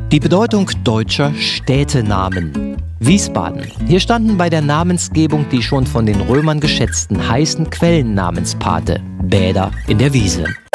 Die Bedeutung deutscher Städtenamen. Wiesbaden. Hier standen bei der Namensgebung die schon von den Römern geschätzten heißen Quellen Namenspate, Bäder in der Wiese.